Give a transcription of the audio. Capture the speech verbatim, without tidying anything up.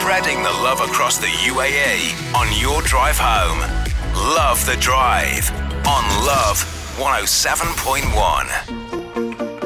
spreading the love across the U A E on your drive home. Love the Drive on Love one oh seven point one.